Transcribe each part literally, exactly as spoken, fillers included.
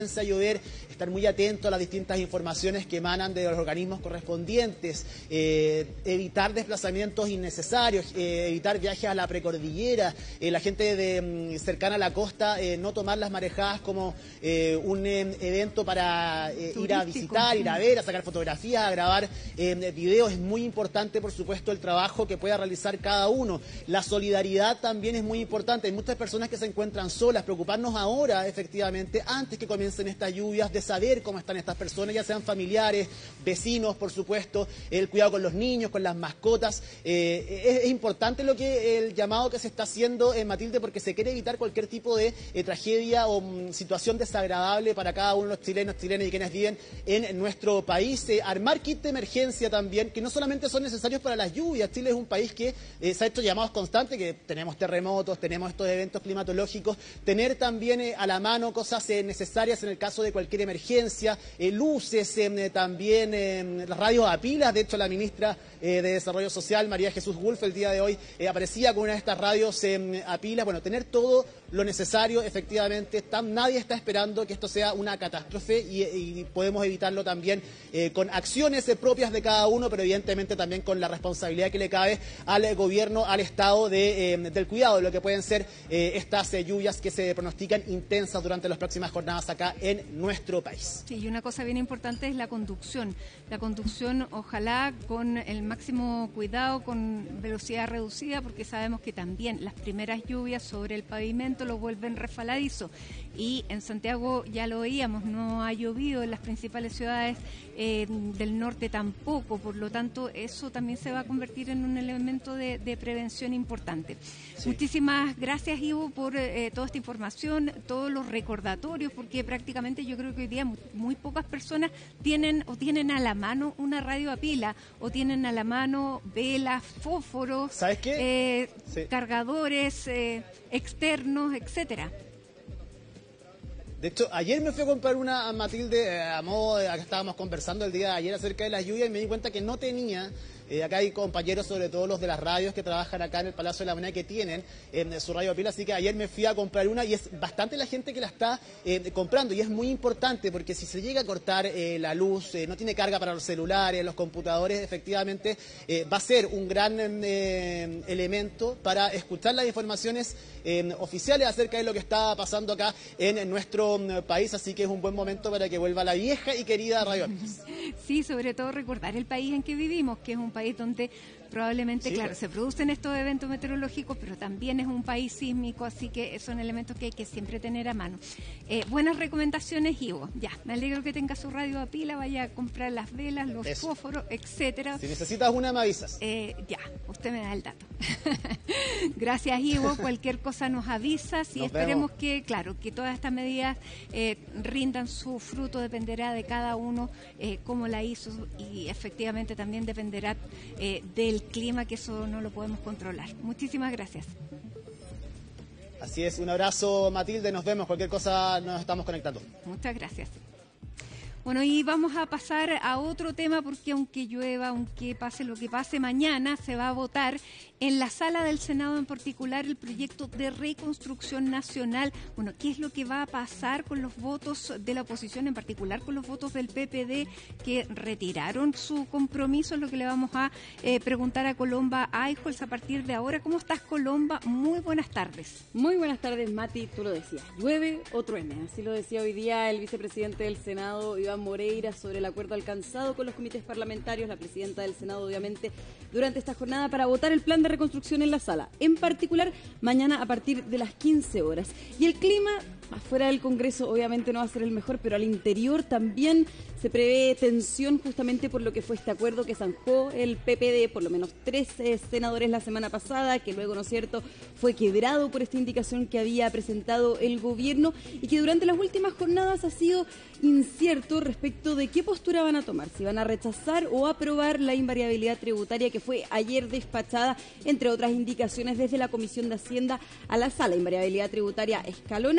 a llover, estar muy atento a las distintas informaciones que emanan de los organismos correspondientes, eh, evitar desplazamientos innecesarios, eh, evitar viajes a la precordillera, eh, la gente de, cercana a la costa, eh, no tomar las marejadas como eh, un eh, evento para eh, ir a visitar, ir a ver, a sacar fotografías, a grabar eh, videos. Es muy importante, por supuesto, el trabajo que pueda realizar cada uno. La solidaridad también es muy importante. Hay muchas personas que se encuentran solas. Preocuparnos ahora, efectivamente, antes que comiencen en estas lluvias, de saber cómo están estas personas, ya sean familiares, vecinos, por supuesto, el cuidado con los niños, con las mascotas. Eh, es, es importante lo que el llamado que se está haciendo, eh, Matilde, porque se quiere evitar cualquier tipo de eh, tragedia o um, situación desagradable para cada uno de los chilenos, chilenas y quienes viven en nuestro país. Eh, armar kit de emergencia también, que no solamente son necesarios para las lluvias. Chile es un país que eh, se ha hecho llamados constantes, que tenemos terremotos, tenemos estos eventos climatológicos, tener también eh, a la mano cosas eh, necesarias en el caso de cualquier emergencia, eh, luces, eh, también eh, radios a pilas. De hecho, la ministra eh, de Desarrollo Social, María Jesús Wolf, el día de hoy eh, aparecía con una de estas radios eh, a pilas. Bueno, tener todo lo necesario, efectivamente. Está, nadie está esperando que esto sea una catástrofe y, y podemos evitarlo también eh, con acciones eh, propias de cada uno, pero evidentemente también con la responsabilidad que le cabe al gobierno, al Estado de, eh, del cuidado de lo que pueden ser eh, estas eh, lluvias que se pronostican intensas durante las próximas jornadas acá en nuestro país. Sí, y una cosa bien importante es la conducción. La conducción, ojalá con el máximo cuidado, con velocidad reducida, porque sabemos que también las primeras lluvias sobre el pavimento lo vuelven resbaladizo. Y en Santiago ya lo veíamos, no ha llovido en las principales ciudades eh, del norte tampoco, por lo tanto eso también se va a convertir en un elemento de, de prevención importante. Sí. Muchísimas gracias, Ivo, por eh, toda esta información, todos los recordatorios, porque prácticamente yo creo que hoy día muy, muy pocas personas tienen o tienen a la mano una radio a pila o tienen a la mano velas, fósforos, ¿sabes qué? Eh, sí. cargadores eh, externos, etcétera. De hecho, ayer me fui a comprar una a Matilde, eh, a modo de, acá estábamos conversando el día de ayer acerca de las lluvias y me di cuenta que no tenía, eh, acá hay compañeros, sobre todo los de las radios que trabajan acá en el Palacio de la Moneda, que tienen eh, su radio a pila, así que ayer me fui a comprar una y es bastante la gente que la está eh, comprando, y es muy importante porque si se llega a cortar eh, la luz, eh, no tiene carga para los celulares, los computadores, efectivamente eh, va a ser un gran eh, elemento para escuchar las informaciones eh, oficiales acerca de lo que está pasando acá en, en nuestro país, así que es un buen momento para que vuelva la vieja y querida Radio Apilas. Sí, sobre todo recordar el país en que vivimos, que es un país donde probablemente, sí, claro, pues se producen estos eventos meteorológicos, pero también es un país sísmico, así que son elementos que hay que siempre tener a mano. Eh, buenas recomendaciones, Ivo. Ya, me alegro que tenga su radio a pila, vaya a comprar las velas, los Eso. fósforos, etcétera. Si necesitas una, me avisas. Eh, ya, usted me da el dato. Gracias, Ivo. Cualquier cosa nos avisas y nos esperemos vemos. que, claro, que todas estas medidas eh, rindan su fruto. Dependerá de cada uno eh, cómo la hizo y efectivamente también dependerá eh, del clima, que eso no lo podemos controlar. Muchísimas gracias. Así es, un abrazo, Matilde, nos vemos, cualquier cosa nos estamos conectando. Muchas gracias. Bueno, y vamos a pasar a otro tema, porque aunque llueva, aunque pase lo que pase, mañana se va a votar en la sala del Senado en particular el proyecto de reconstrucción nacional. Bueno, ¿qué es lo que va a pasar con los votos de la oposición, en particular con los votos del P P D que retiraron su compromiso? Es lo que le vamos a eh, preguntar a Colomba Aijols a partir de ahora. ¿Cómo estás, Colomba? Muy buenas tardes. Muy buenas tardes, Mati. Tú lo decías, llueve o truene. Así lo decía hoy día el vicepresidente del Senado, Iván Moreira, sobre el acuerdo alcanzado con los comités parlamentarios, la presidenta del Senado, obviamente, durante esta jornada para votar el plan de reconstrucción en la sala, en particular mañana a partir de las quince horas. Y el clima afuera del Congreso obviamente no va a ser el mejor, pero al interior también se prevé tensión, justamente por lo que fue este acuerdo que zanjó el P P D, por lo menos tres eh, senadores la semana pasada, que luego, ¿no es cierto?, fue quebrado por esta indicación que había presentado el gobierno y que durante las últimas jornadas ha sido incierto respecto de qué postura van a tomar, si van a rechazar o aprobar la invariabilidad tributaria que fue ayer despachada, entre otras indicaciones, desde la Comisión de Hacienda a la sala. Invariabilidad tributaria escalonada, como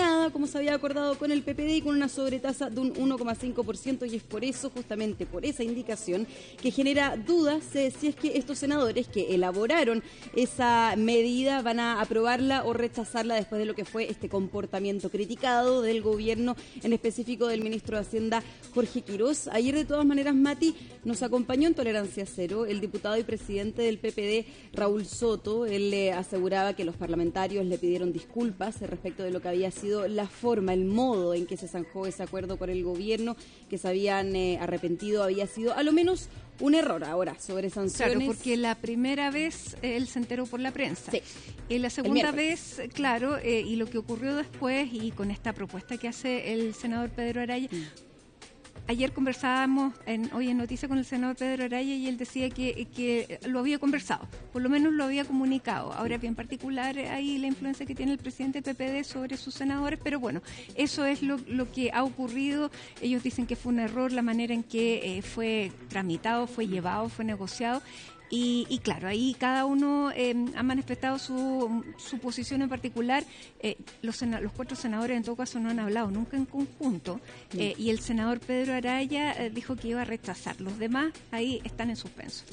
como se había acordado con el P P D, y con una sobretasa de un uno coma cinco por ciento, y es por eso, justamente por esa indicación, que genera dudas eh, si es que estos senadores que elaboraron esa medida van a aprobarla o rechazarla después de lo que fue este comportamiento criticado del gobierno, en específico del ministro de Hacienda, Jorge Quirós. Ayer, de todas maneras, Mati, nos acompañó en Tolerancia Cero el diputado y presidente del P P D, Raúl Soto. Él le aseguraba que los parlamentarios le pidieron disculpas respecto de lo que había sido la forma, el modo en que se zanjó ese acuerdo con el gobierno, que se habían eh, arrepentido, había sido a lo menos un error. Ahora, sobre sanciones... Claro, porque la primera vez eh, él se enteró por la prensa. Sí. Y la segunda vez, claro, eh, y lo que ocurrió después, y con esta propuesta que hace el senador Pedro Araya... Mm. Ayer conversábamos en, hoy en Noticias con el senador Pedro Araya, y él decía que, que lo había conversado, por lo menos lo había comunicado. Ahora, bien particular ahí la influencia que tiene el presidente del P P D sobre sus senadores, pero bueno, eso es lo, lo que ha ocurrido. Ellos dicen que fue un error la manera en que eh, fue tramitado, fue llevado, fue negociado. Y, y claro, ahí cada uno eh, ha manifestado su, su posición en particular. Eh, los, sena, los cuatro senadores en todo caso no han hablado nunca en conjunto, eh, y el senador Pedro Araya eh, dijo que iba a rechazar. Los demás ahí están en suspenso.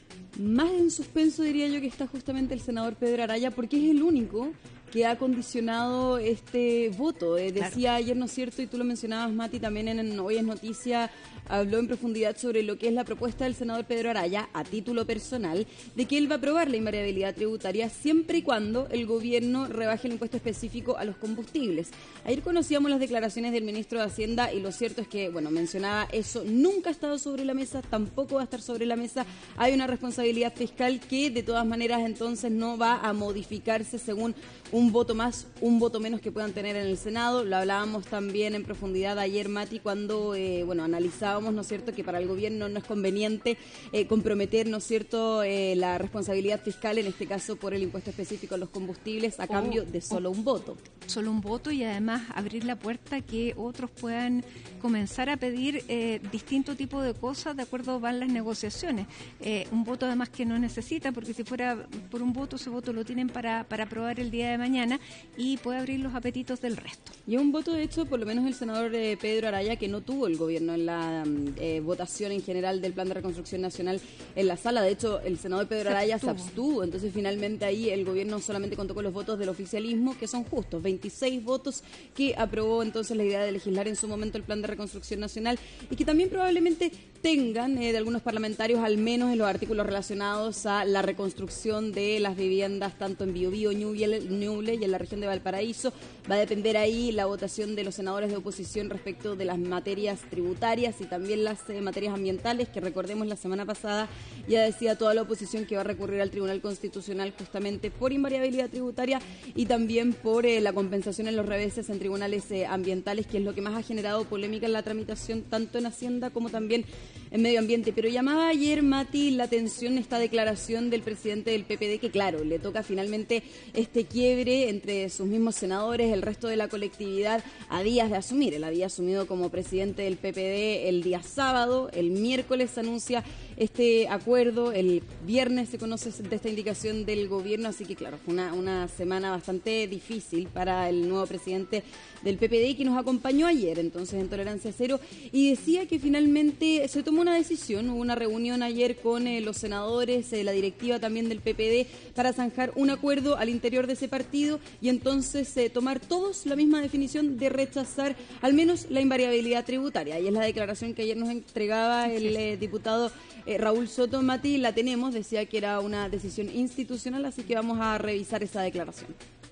Más en suspenso diría yo que está justamente el senador Pedro Araya, porque es el único que ha condicionado este voto. Eh, decía claro. Ayer, ¿no es cierto? Y tú lo mencionabas, Mati, también en, en Hoy es Noticia, habló en profundidad sobre lo que es la propuesta del senador Pedro Araya, a título personal, de que él va a aprobar la invariabilidad tributaria siempre y cuando el gobierno rebaje el impuesto específico a los combustibles. Ayer conocíamos las declaraciones del ministro de Hacienda, y lo cierto es que, bueno, mencionaba eso, nunca ha estado sobre la mesa, tampoco va a estar sobre la mesa. Hay una responsabilidad fiscal que, de todas maneras, entonces no va a modificarse según un voto más, un voto menos que puedan tener en el Senado. Lo hablábamos también en profundidad ayer, Mati, cuando eh, bueno, analizábamos, ¿no es cierto?, que para el gobierno no es conveniente eh, comprometer, ¿no es cierto?, eh, la responsabilidad fiscal, en este caso por el impuesto específico a los combustibles, a oh, cambio de solo oh, un voto. Solo un voto, y además abrir la puerta a que otros puedan comenzar a pedir eh, distinto tipo de cosas de acuerdo van las negociaciones. Eh, un voto además que no necesita, porque si fuera por un voto, ese voto lo tienen para, para aprobar el día de mañana, y puede abrir los apetitos del resto. Y un voto, de hecho, por lo menos el senador eh, Pedro Araya, que no tuvo el gobierno en la eh, votación en general del Plan de Reconstrucción Nacional en la sala. De hecho, el senador Pedro Araya se abstuvo. se abstuvo, entonces finalmente ahí el gobierno solamente contó con los votos del oficialismo, que son justos, veintiséis votos, que aprobó entonces la idea de legislar en su momento el Plan de Reconstrucción Nacional, y que también probablemente tengan eh, de algunos parlamentarios, al menos en los artículos relacionados a la reconstrucción de las viviendas, tanto en Biobío, Ñuble y en la región de Valparaíso. Va a depender ahí la votación de los senadores de oposición respecto de las materias tributarias y también las eh, materias ambientales, que recordemos la semana pasada ya decía toda la oposición que va a recurrir al Tribunal Constitucional justamente por invariabilidad tributaria y también por eh, la compensación en los reveses en tribunales eh, ambientales, que es lo que más ha generado polémica en la tramitación, tanto en Hacienda como también en Medio Ambiente. Pero llamaba ayer, Mati, la atención esta declaración del presidente del P P D, que claro, le toca finalmente este quiebre entre sus mismos senadores, el resto de la colectividad, a días de asumir. Él había asumido como presidente del P P D el día sábado, el miércoles se anuncia este acuerdo, el viernes se conoce de esta indicación del gobierno, así que claro, fue una, una semana bastante difícil para el nuevo presidente del P P D, que nos acompañó ayer entonces en Tolerancia Cero, y decía que finalmente se tomó una decisión. Hubo una reunión ayer con eh, los senadores, eh, la directiva también del P P D, para zanjar un acuerdo al interior de ese partido y entonces eh, tomar todos la misma definición de rechazar al menos la invariabilidad tributaria. Y es la declaración que ayer nos entregaba el eh, diputado eh, Raúl Soto. Mati, la tenemos, decía que era una decisión institucional, así que vamos a revisar esa declaración.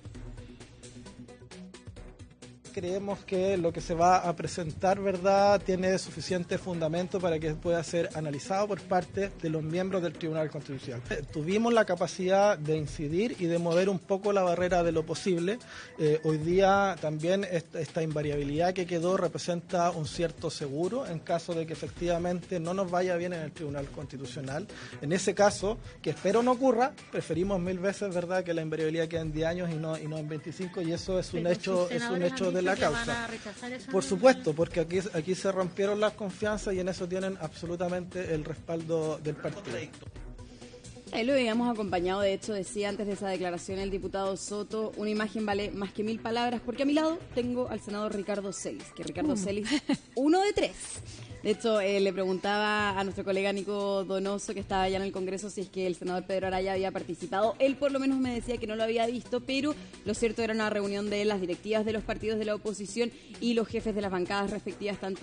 Creemos que lo que se va a presentar, ¿verdad?, tiene suficiente fundamento para que pueda ser analizado por parte de los miembros del Tribunal Constitucional. Eh, tuvimos la capacidad de incidir y de mover un poco la barrera de lo posible. Eh, hoy día también esta, esta invariabilidad que quedó representa un cierto seguro en caso de que efectivamente no nos vaya bien en el Tribunal Constitucional. En ese caso, que espero no ocurra, preferimos mil veces, ¿verdad?, que la invariabilidad quede en diez años y no, y no en veinticinco, y eso es un hecho, es un hecho de la causa. Por supuesto, porque aquí, aquí se rompieron las confianzas y en eso tienen absolutamente el respaldo del partido. Ahí lo habíamos acompañado, de hecho, decía antes de esa declaración el diputado Soto, una imagen vale más que mil palabras, porque a mi lado tengo al senador Ricardo Celis, que Ricardo Um. Celis, uno de tres. De hecho, eh, le preguntaba a nuestro colega Nico Donoso, que estaba allá en el Congreso, si es que el senador Pedro Araya había participado. Él por lo menos me decía que no lo había visto, pero lo cierto era una reunión de las directivas de los partidos de la oposición y los jefes de las bancadas respectivas, tanto